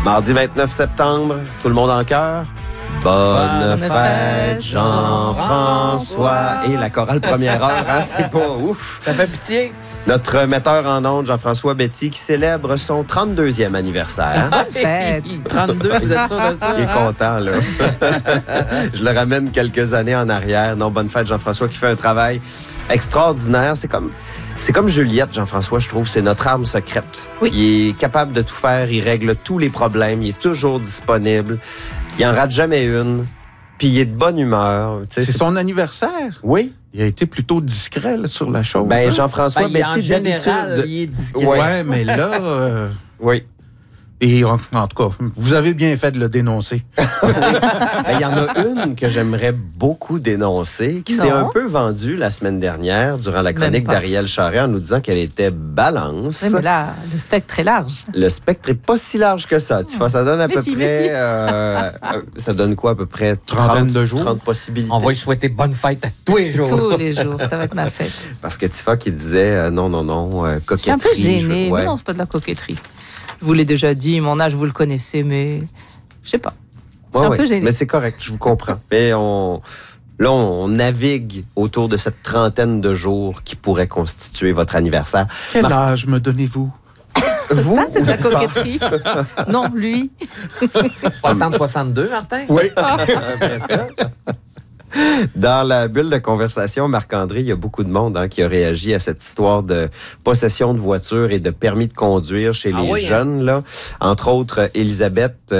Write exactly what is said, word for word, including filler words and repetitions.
Mardi vingt-neuf septembre, tout le monde en cœur? Bonne, Bonne fête, Jean-François. Et la chorale première heure, hein, c'est pas ouf. Ça fait pitié. Notre metteur en ondes, Jean-François Betty, qui célèbre son trente-deuxième anniversaire. Bonne fête. trente-deux, vous êtes sûr de ça? Il est content, là. Je le ramène quelques années en arrière. Non, bonne fête, Jean-François, qui fait un travail extraordinaire. C'est comme... C'est comme Juliette, Jean-François, je trouve, c'est notre arme secrète. Oui. Il est capable de tout faire, il règle tous les problèmes, il est toujours disponible, il en rate jamais une, puis il est de bonne humeur. C'est, c'est son anniversaire? Oui. Il a été plutôt discret là, sur la chose. Ben, hein? Jean-François, ben, Betty, en général, d'habitude... il est discret. Ouais, ouais mais là... Euh... Oui. Et en, en tout cas, vous avez bien fait de le dénoncer. Il y en a une que j'aimerais beaucoup dénoncer, qui Non. s'est un peu vendue la semaine dernière durant la chronique d'Ariel Charret en nous disant qu'elle était balance. Oui, mais là, le spectre est large. Le spectre est pas si large que ça. Tu vois, ça donne à Mais peu si, mais près... si. euh, ça donne quoi, à peu près? Trentaine trente, de jours. trente possibilités. On va lui souhaiter bonne fête à tous les jours. Tous les jours, ça va être ma fête. Parce que Tifa qui disait euh, non, non, non, euh, Je suis un coquetterie. peu gênée, je- ouais. mais non, c'est pas de la coquetterie. Je vous l'ai déjà dit, mon âge, vous le connaissez, mais je sais pas. Je suis Ouais, un ouais. peu gênée. Mais c'est correct, je vous comprends. Mais on, là, on navigue autour de cette trentaine de jours qui pourrait constituer votre anniversaire. Quel Mar- âge me donnez-vous? Vous Ça, c'est de la ou Tifa? coquetterie. Non, lui. soixante soixante-deux, Martin? Oui. Après ça. Dans la bulle de conversation, Marc-André, il y a beaucoup de monde hein, qui a réagi à cette histoire de possession de voiture et de permis de conduire chez Ah les oui, hein? jeunes. Là. Entre autres, Elisabeth